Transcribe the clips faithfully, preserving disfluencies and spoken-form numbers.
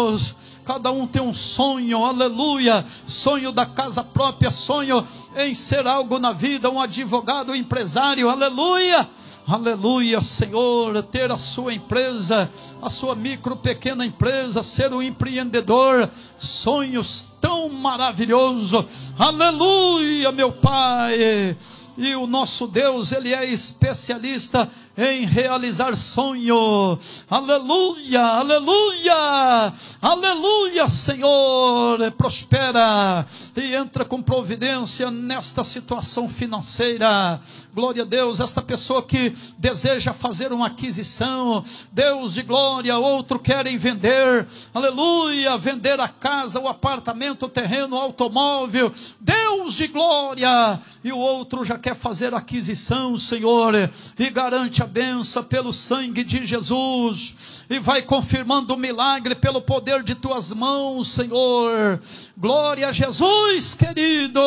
Deus. Cada um tem um sonho, aleluia, sonho da casa própria, sonho em ser algo na vida, um advogado, um empresário, aleluia, aleluia, Senhor, ter a sua empresa, a sua micro, pequena empresa, ser um empreendedor, sonhos tão maravilhosos, aleluia, meu Pai. E o nosso Deus, Ele é especialista em realizar sonho, aleluia, aleluia, aleluia, Senhor, prospera e entra com providência nesta situação financeira, glória a Deus. Esta pessoa que deseja fazer uma aquisição, Deus de glória, outro querem vender, aleluia, vender a casa, o apartamento, o terreno, o automóvel, Deus de glória, e o outro já quer fazer aquisição, Senhor, e garante a benção pelo sangue de Jesus, e vai confirmando o milagre pelo poder de tuas mãos, Senhor. Glória a Jesus, querido,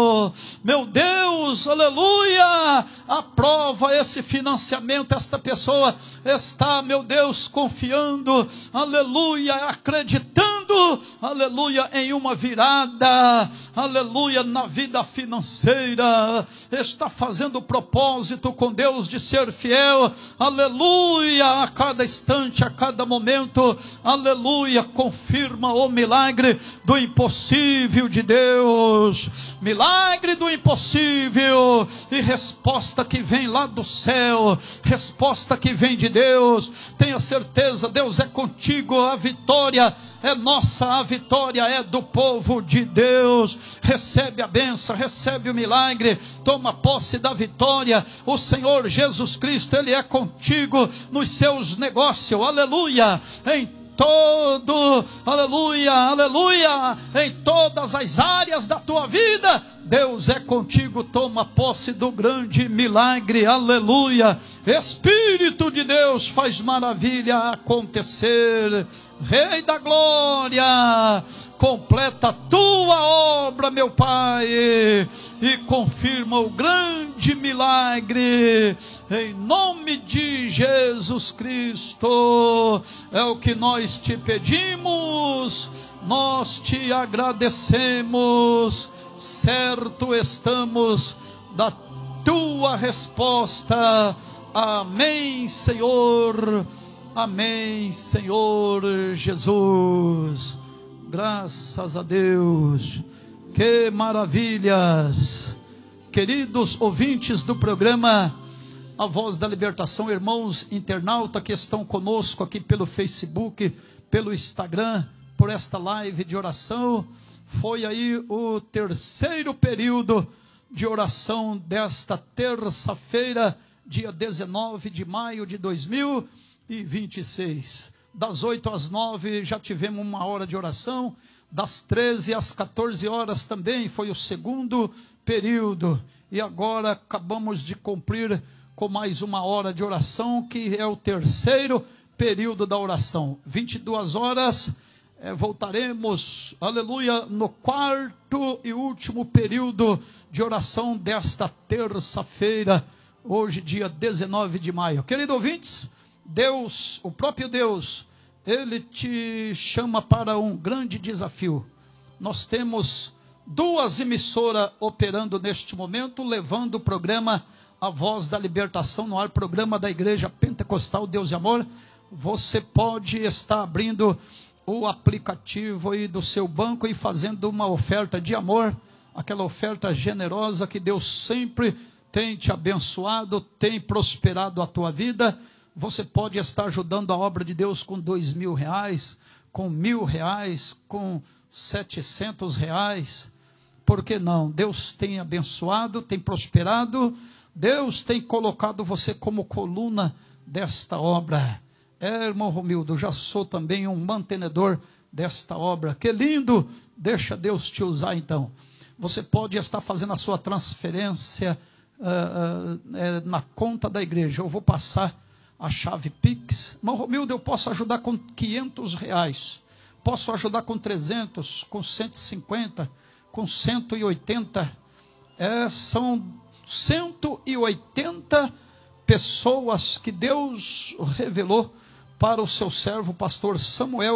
meu Deus, aleluia. Aprova esse financiamento. Esta pessoa está, meu Deus, confiando, aleluia, acreditando, aleluia, em uma virada, aleluia, na vida financeira. Está fazendo propósito com Deus de ser fiel, aleluia, a cada instante, a cada momento, aleluia, confirma o milagre do impossível de Deus, milagre do impossível, e resposta que vem lá do céu, resposta que vem de Deus. Tenha certeza, Deus é contigo, a vitória é nossa, a vitória é do povo de Deus. Recebe a bênção, recebe o milagre, toma posse da vitória. O Senhor Jesus Cristo, Ele é contigo nos seus negócios, aleluia, em todo, aleluia, aleluia, em todas as áreas da tua vida, Deus é contigo. Toma posse do grande milagre, aleluia. Espírito de Deus, faz maravilha acontecer. Rei da glória, completa a tua obra, meu Pai, e confirma o grande milagre, em nome de Jesus Cristo. É o que nós te pedimos, nós te agradecemos, certo estamos da tua resposta. Amém, Senhor. Amém, Senhor Jesus. Graças a Deus. Que maravilhas. Queridos ouvintes do programa A Voz da Libertação, irmãos internautas que estão conosco aqui pelo Facebook, pelo Instagram, por esta live de oração, foi aí o terceiro período de oração desta terça-feira, dia dezenove de maio de dois mil e vinte e seis. Das oito às nove já tivemos uma hora de oração, das treze às quatorze horas também foi o segundo período, e agora acabamos de cumprir com mais uma hora de oração, que é o terceiro período da oração. vinte e duas horas, é, voltaremos, aleluia, no quarto e último período de oração desta terça-feira, hoje dia dezenove de maio. Querido ouvintes, Deus, o próprio Deus, Ele te chama para um grande desafio. Nós temos duas emissoras operando neste momento, levando o programa A Voz da Libertação no ar, programa da Igreja Pentecostal Deus e Amor. Você pode estar abrindo o aplicativo aí do seu banco e fazendo uma oferta de amor, aquela oferta generosa que Deus sempre tem te abençoado, tem prosperado a tua vida. Você pode estar ajudando a obra de Deus com dois mil reais, com mil reais, com setecentos reais. Por que não? Deus tem abençoado, tem prosperado. Deus tem colocado você como coluna desta obra. É, irmão Romildo, já sou também um mantenedor desta obra. Que lindo! Deixa Deus te usar então. Você pode estar fazendo a sua transferência uh, uh, uh, na conta da igreja. Eu vou passar a chave Pix. Irmão Romildo, eu posso ajudar com quinhentos reais, posso ajudar com trezentos, com cento e cinquenta, com cento e oitenta, é, são cento e oitenta pessoas que Deus revelou para o seu servo, pastor Samuel,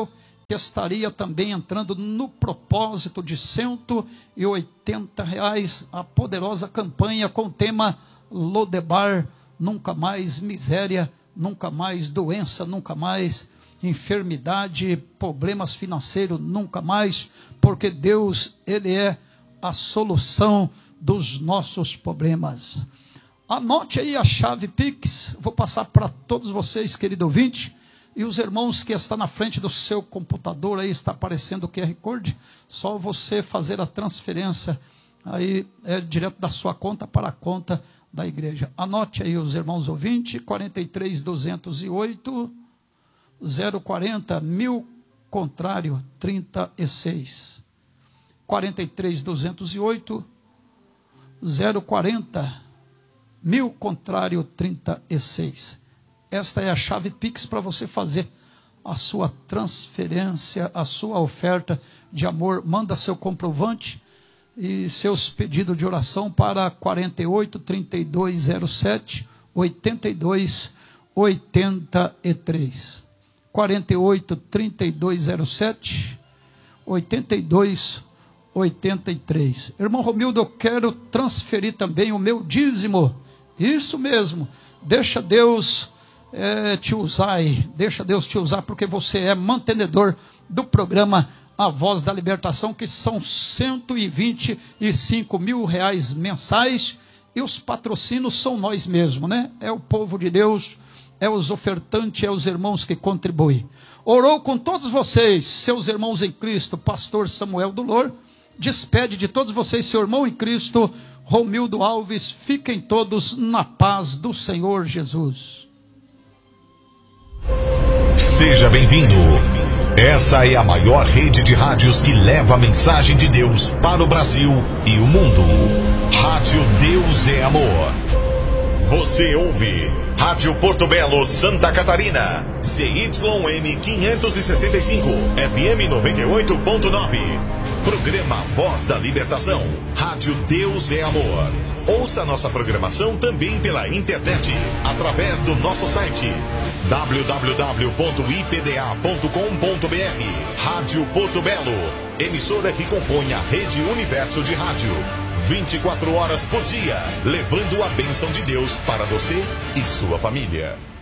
que estaria também entrando no propósito de cento e oitenta reais, a poderosa campanha com o tema Lodebar, nunca mais miséria, nunca mais doença, nunca mais enfermidade, problemas financeiros, nunca mais, porque Deus, Ele é a solução dos nossos problemas. Anote aí a chave Pix, vou passar para todos vocês, querido ouvinte, e os irmãos que estão na frente do seu computador, aí está aparecendo o Q R Code, só você fazer a transferência, aí é direto da sua conta para a conta da igreja. Anote aí os irmãos ouvintes, quarenta e três, duzentos e oito, zero quarenta, mil, contrário, trinta e seis. quarenta e três, duzentos e oito, zero quarenta, mil, contrário, trinta e seis. Esta é a chave Pix para você fazer a sua transferência, a sua oferta de amor. Manda seu comprovante e seus pedidos de oração para quarenta e oito, trinta e dois, zero sete, oitenta e dois, oitenta e três. quarenta e oito, trinta e dois, zero sete, oitenta e dois, oitenta e três. Irmão Romildo, eu quero transferir também o meu dízimo. Isso mesmo. Deixa Deus é, te usar aí. Deixa Deus te usar, porque você é mantenedor do programa A Voz da Libertação, que são cento e vinte e cinco mil reais mensais. E os patrocínios são nós mesmos, né? É o povo de Deus, é os ofertantes, é os irmãos que contribuem. Orou com todos vocês, seus irmãos em Cristo, pastor Samuel Dolor. Despede de todos vocês, seu irmão em Cristo, Romildo Alves. Fiquem todos na paz do Senhor Jesus. Seja bem-vindo. Essa é a maior rede de rádios que leva a mensagem de Deus para o Brasil e o mundo. Rádio Deus é Amor. Você ouve Rádio Porto Belo, Santa Catarina, C Y M quinhentos e sessenta e cinco, F M noventa e oito ponto nove. Programa Voz da Libertação, Rádio Deus é Amor. Ouça nossa programação também pela internet, através do nosso site w w w ponto i p d a ponto com ponto b r. Rádio Porto Belo, emissora que compõe a Rede Universo de Rádio. vinte e quatro horas por dia, levando a bênção de Deus para você e sua família.